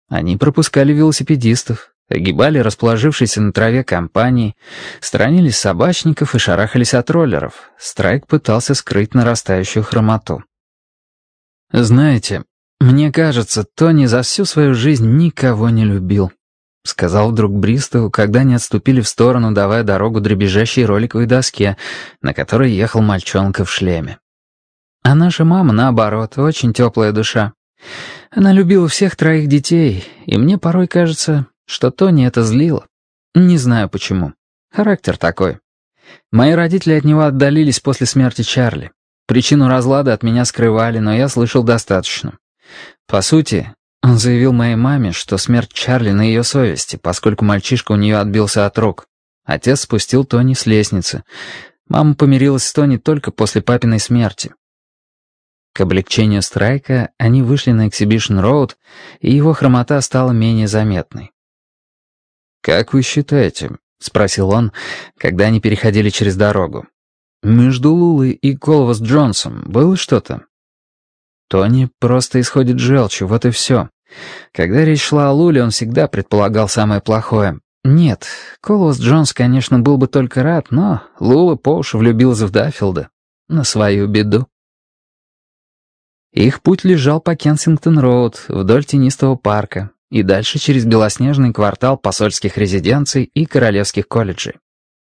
Они пропускали велосипедистов, огибали расположившиеся на траве компании, сторонились собачников и шарахались от роллеров. Страйк пытался скрыть нарастающую хромоту. «Знаете, мне кажется, Тони за всю свою жизнь никого не любил», — сказал вдруг Бристоу, когда они отступили в сторону, давая дорогу дребезжащей роликовой доске, на которой ехал мальчонка в шлеме. «А наша мама, наоборот, очень теплая душа. Она любила всех троих детей, и мне порой кажется, что Тони это злило. Не знаю почему. Характер такой. Мои родители от него отдалились после смерти Чарли. Причину разлада от меня скрывали, но я слышал достаточно. По сути, он заявил моей маме, что смерть Чарли на ее совести, поскольку мальчишка у нее отбился от рук. Отец спустил Тони с лестницы. Мама помирилась с Тони только после папиной смерти. К облегчению Страйка они вышли на Exhibition Road, и его хромота стала менее заметной. «Как вы считаете?» — спросил он, когда они переходили через дорогу. «Между Лулой и Колвас Джонсом было что-то?» Тони просто исходит желчью, вот и все. Когда речь шла о Луле, он всегда предполагал самое плохое. Нет, Колвас Джонс, конечно, был бы только рад, но Лула по уши влюбилась в Даффилда. На свою беду. Их путь лежал по Кенсингтон-роуд, вдоль тенистого парка, и дальше через белоснежный квартал посольских резиденций и королевских колледжей.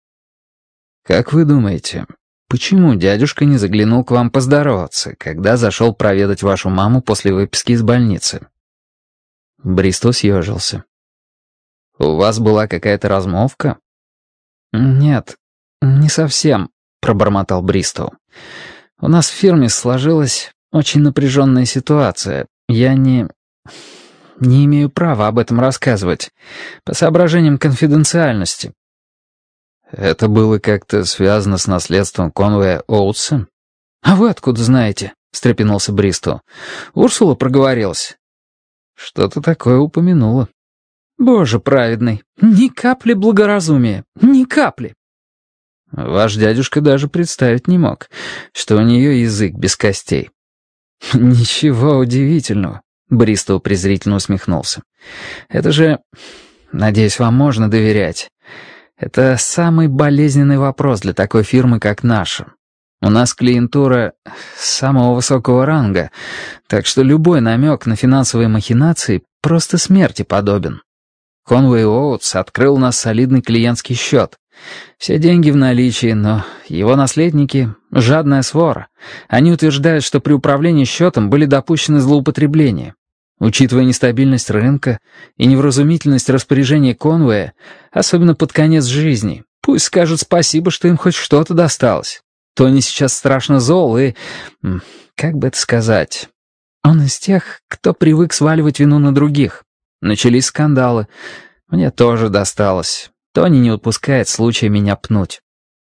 «Как вы думаете, почему дядюшка не заглянул к вам поздороваться, когда зашел проведать вашу маму после выписки из больницы?» Бристоу съежился. «У вас была какая-то размолвка?» «Нет, не совсем», — пробормотал Бристоу. «У нас в фирме сложилась очень напряженная ситуация. Я не имею права об этом рассказывать, по соображениям конфиденциальности». «Это было как-то связано с наследством Конвея Оутса?» «А вы откуда знаете?» — встрепенулся Бристоу. «Урсула проговорилась». «Что-то такое упомянула». «Боже праведный, ни капли благоразумия, ни капли». «Ваш дядюшка даже представить не мог, что у нее язык без костей». «Ничего удивительного», — Бристоу презрительно усмехнулся. «Это же... Надеюсь, вам можно доверять. Это самый болезненный вопрос для такой фирмы, как наша. У нас клиентура самого высокого ранга, так что любой намек на финансовые махинации просто смерти подобен. Конвей Оутс открыл у нас солидный клиентский счет. Все деньги в наличии, но его наследники — жадная свора. Они утверждают, что при управлении счетом были допущены злоупотребления. Учитывая нестабильность рынка и невразумительность распоряжения Конвея, особенно под конец жизни, пусть скажут спасибо, что им хоть что-то досталось. Тони сейчас страшно зол и... как бы это сказать... Он из тех, кто привык сваливать вину на других. Начались скандалы. Мне тоже досталось. Тони не упускает случая меня пнуть.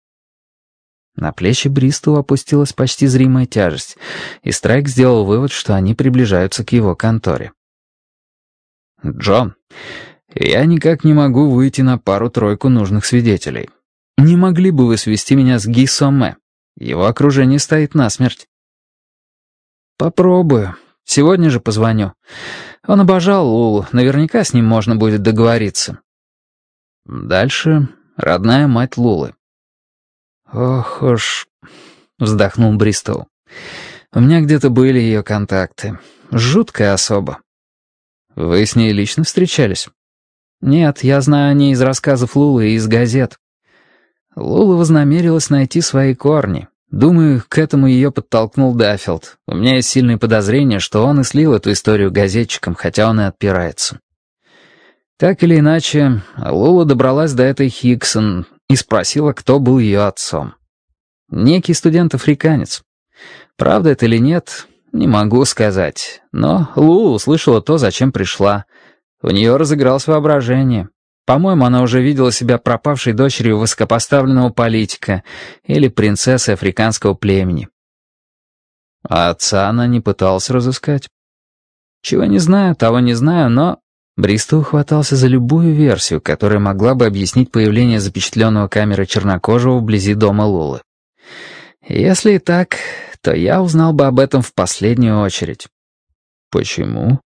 На плечи Бристоу опустилась почти зримая тяжесть, и Страйк сделал вывод, что они приближаются к его конторе. «Джон, я никак не могу выйти на пару-тройку нужных свидетелей. Не могли бы вы свести меня с Ги Сомме? Его окружение стоит насмерть». «Попробую. Сегодня же позвоню. Он обожал Лулу, наверняка с ним можно будет договориться». Дальше родная мать Лулы. «Ох уж», — вздохнул Бристоу. «У меня где-то были ее контакты. Жуткая особа». «Вы с ней лично встречались?» «Нет, я знаю о ней из рассказов Лулы и из газет. Лула вознамерилась найти свои корни. Думаю, к этому ее подтолкнул Даффилд. У меня есть сильное подозрение, что он и слил эту историю газетчикам, хотя он и отпирается. Так или иначе, Лула добралась до этой Хигсон и спросила, кто был ее отцом. Некий студент-африканец. Правда это или нет, не могу сказать. Но Лула услышала то, зачем пришла. У нее разыгралось воображение. По-моему, она уже видела себя пропавшей дочерью высокопоставленного политика или принцессы африканского племени. А отца она не пыталась разыскать. Чего не знаю, того не знаю, но... Бристоу хватался за любую версию, которая могла бы объяснить появление запечатленного камерой чернокожего вблизи дома Лулы. Если и так, то я узнал бы об этом в последнюю очередь. Почему?